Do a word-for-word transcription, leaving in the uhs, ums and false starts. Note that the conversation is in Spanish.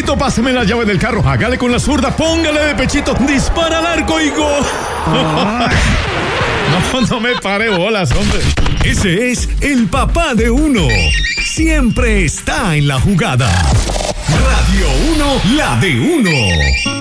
Papito, pásame la llave del carro. Hágale con la zurda, póngale de pechito, dispara al arco y gol. No, no me pare bolas, hombre. Ese es el papá de uno. Siempre está en la jugada. Radio uno, la de uno.